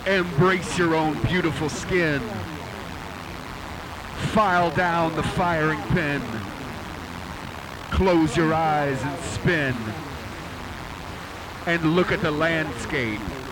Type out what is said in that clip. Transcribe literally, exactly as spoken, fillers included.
Embrace your own beautiful skin. File down the firing pin. Close your eyes and spin. And look at the landscape.